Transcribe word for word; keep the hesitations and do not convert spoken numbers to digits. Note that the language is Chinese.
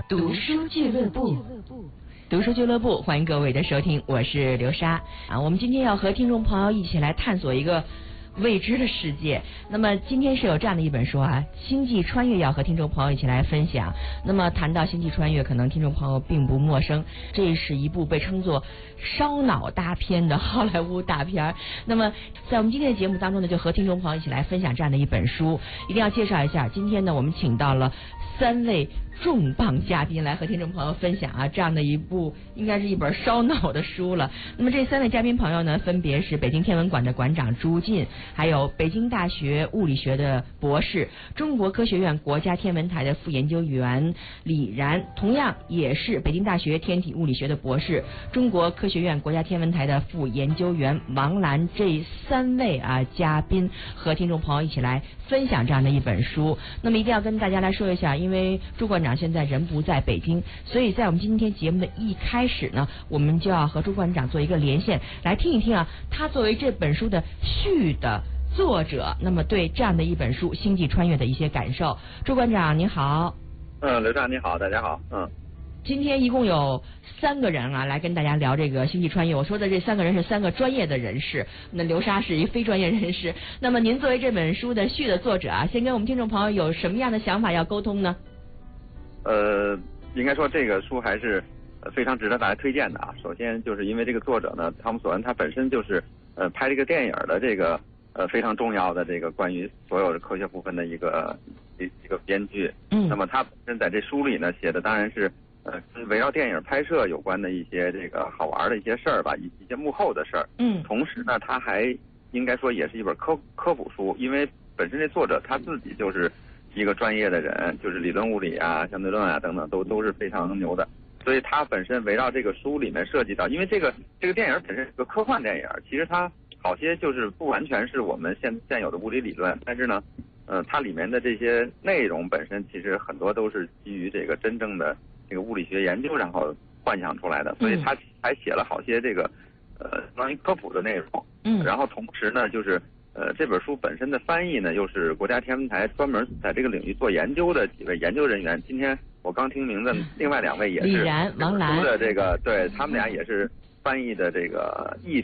读书俱乐部。读书俱乐部，欢迎各位的收听，我是刘莎啊。我们今天要和听众朋友一起来探索一个未知的世界。那么今天是有这样的一本书啊，《星际穿越》要和听众朋友一起来分享。那么谈到星际穿越，可能听众朋友并不陌生，这是一部被称作烧脑大片的好莱坞大片。那么在我们今天的节目当中呢，就和听众朋友一起来分享这样的一本书。一定要介绍一下，今天呢我们请到了三位重磅嘉宾来和听众朋友分享啊，这样的一部应该是一本烧脑的书了。那么这三位嘉宾朋友呢，分别是北京天文馆的馆长朱进，还有北京大学物理学的博士，中国科学院国家天文台的副研究员李然，同样也是北京大学天体物理学的博士，中国科学院国家天文台的副研究员王兰。这三位啊嘉宾和听众朋友一起来分享这样的一本书。那么一定要跟大家来说一下，因为朱馆长现在人不在北京，所以在我们今天节目的一开始呢，我们就要和朱馆长做一个连线，来听一听啊，他作为这本书的序的作者，那么对这样的一本书《星际穿越》的一些感受。朱馆长你好。 嗯，刘畅你好，大家好。嗯， 今天一共有三个人啊，来跟大家聊这个星际穿越。我说的这三个人是三个专业的人士，那刘莎是一非专业人士。那么您作为这本书的序的作者啊，先跟我们听众朋友有什么样的想法要沟通呢？ 呃，应该说这个书还是非常值得大家推荐的啊。首先就是因为这个作者呢，汤姆索恩他本身就是呃拍这个电影的这个呃非常重要的这个关于所有的科学部分的一个一一个编剧。嗯。那么他本身在这书里呢写的当然是呃围绕电影拍摄有关的一些这个好玩的一些事儿吧，一一些幕后的事儿。嗯。同时呢，他还应该说也是一本科科普书，因为本身这作者他自己就是一个专业的人，就是理论物理啊、相对论啊等等都都是非常牛的，所以他本身围绕这个书里面涉及到，因为这个这个电影本身是个科幻电影，其实它好些就是不完全是我们现现有的物理理论，但是呢，呃，它里面的这些内容本身其实很多都是基于这个真正的这个物理学研究然后幻想出来的，所以他还写了好些这个呃关于科普的内容。嗯，然后同时呢，就是呃，这本书本身的翻译呢，又是国家天文台专门在这个领域做研究的几位研究人员。今天我刚听名字，另外两位也是李然、王兰的这个，对他们俩也是翻译的这个译